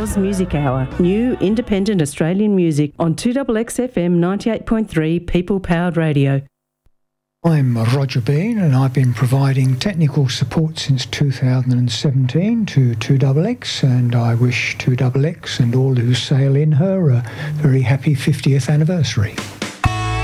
Oz Music Hour, new independent Australian music on 2XXFM 98.3 People-Powered Radio. I'm Roger Bean, and I've been providing technical support since 2017 to 2XX, and I wish 2XX and all who sail in her a very happy 50th anniversary.